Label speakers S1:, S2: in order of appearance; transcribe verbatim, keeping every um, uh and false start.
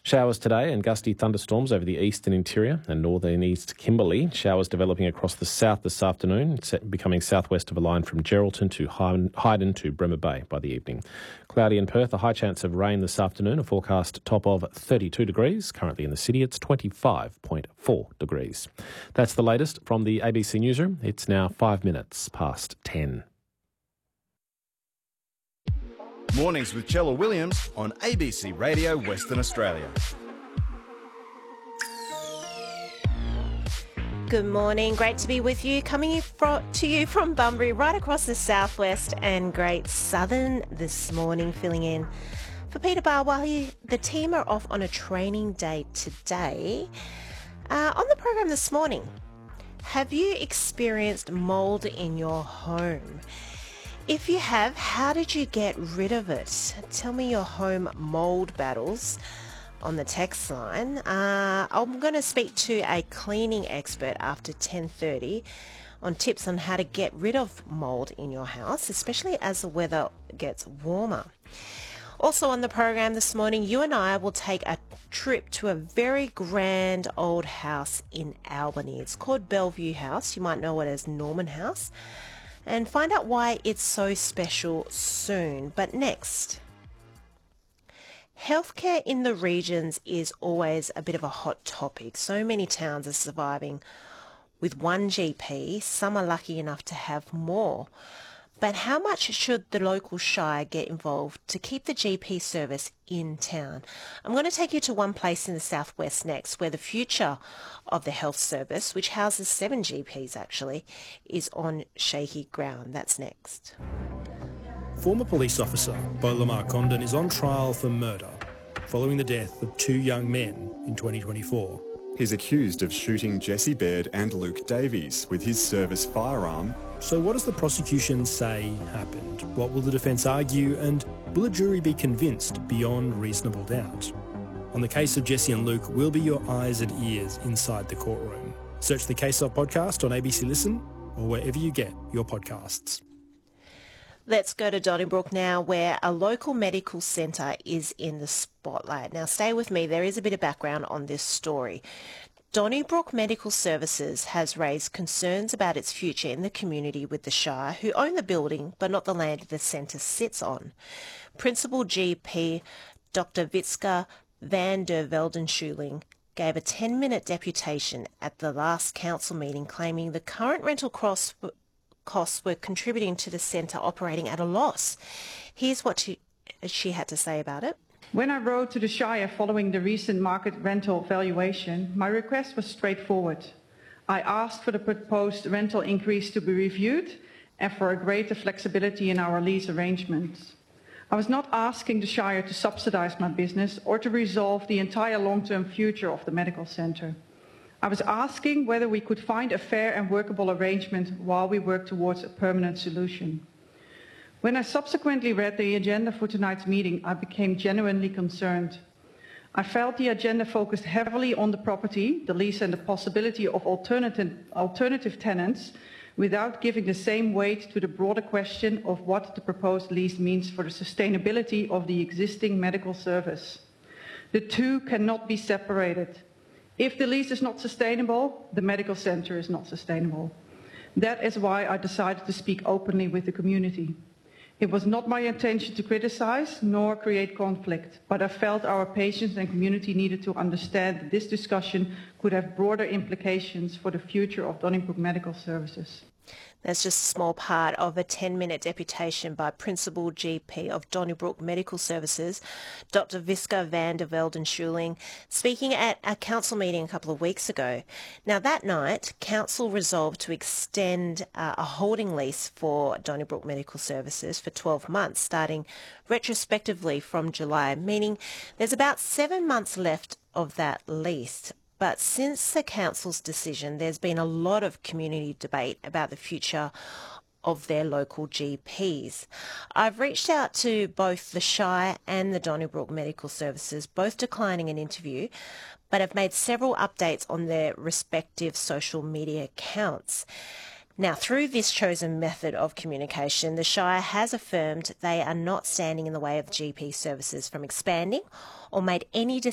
S1: Showers today and gusty thunderstorms over the eastern interior and northern east Kimberley. Showers developing across the south this afternoon, becoming southwest of a line from Geraldton to Hyden to Bremer Bay by the evening. Cloudy in Perth, a high chance of rain this afternoon, a forecast top of thirty-two degrees. Currently in the city, it's twenty-five point four degrees. That's the latest from the A B C Newsroom. It's now five minutes past ten.
S2: Mornings with Chella Williams on A B C Radio Western Australia.
S3: Good morning. Great to be with you. Coming to you from Bunbury, right across the southwest and Great Southern this morning, filling in for Peter Barr while he, the team are off on a training day today. Uh, on the program this morning, have you experienced mould in your home? If you have, how did you get rid of it? Tell me your home mould battles on the text line. Uh, I'm going to speak to a cleaning expert after ten thirty on tips on how to get rid of mould in your house, especially as the weather gets warmer. Also on the program this morning, you and I will take a trip to a very grand old house in Albany. It's called Bellevue House. You might know it as Norman House. And find out why it's so special soon. But next, healthcare in the regions is always a bit of a hot topic. So many towns are surviving with one G P. Some are lucky enough to have more. But how much should the local shire get involved to keep the G P service in town? I'm going to take you to one place in the southwest next where the future of the health service, which houses seven G Ps actually, is on shaky ground. That's next.
S4: Former police officer Beau Lamar Condon is on trial for murder following the death of two young men in twenty twenty-four.
S5: He's accused of shooting Jesse Baird and Luke Davies with his service firearm.
S4: So what does the prosecution say happened? What will the defence argue, and will a jury be convinced beyond reasonable doubt? On the case of Jesse and Luke, we'll be your eyes and ears inside the courtroom. Search the Case Of podcast on A B C Listen or wherever you get your podcasts.
S3: Let's go to Donnybrook now, where a local medical centre is in the spotlight. Now, stay with me. There is a bit of background on this story. Donnybrook Medical Services has raised concerns about its future in the community with the Shire, who own the building but not the land the centre sits on. Principal G P Doctor Vitska van der Veldenschuling gave a ten-minute deputation at the last council meeting, claiming the current rental costs costs were contributing to the centre operating at a loss. Here's what she, she had to say about it.
S6: When I wrote to the Shire following the recent market rental valuation, my request was straightforward. I asked for the proposed rental increase to be reviewed and for a greater flexibility in our lease arrangements. I was not asking the Shire to subsidise my business or to resolve the entire long-term future of the medical centre. I was asking whether we could find a fair and workable arrangement while we work towards a permanent solution. When I subsequently read the agenda for tonight's meeting, I became genuinely concerned. I felt the agenda focused heavily on the property, the lease and the possibility of alternative, alternative tenants without giving the same weight to the broader question of what the proposed lease means for the sustainability of the existing medical service. The two cannot be separated. If the lease is not sustainable, the medical centre is not sustainable. That is why I decided to speak openly with the community. It was not my intention to criticise nor create conflict, but I felt our patients and community needed to understand that this discussion could have broader implications for the future of Donnybrook Medical Services.
S3: That's just a small part of a ten-minute deputation by Principal G P of Donnybrook Medical Services, Doctor Vitska van der Veldenschuling, speaking at a council meeting a couple of weeks ago. Now, that night, council resolved to extend uh, a holding lease for Donnybrook Medical Services for twelve months, starting retrospectively from July, meaning there's about seven months left of that lease. But since the council's decision, there's been a lot of community debate about the future of their local G Ps. I've reached out to both the Shire and the Donnybrook Medical Services, both declining an interview, but have made several updates on their respective social media accounts. Now, through this chosen method of communication, the Shire has affirmed they are not standing in the way of G P services from expanding or made any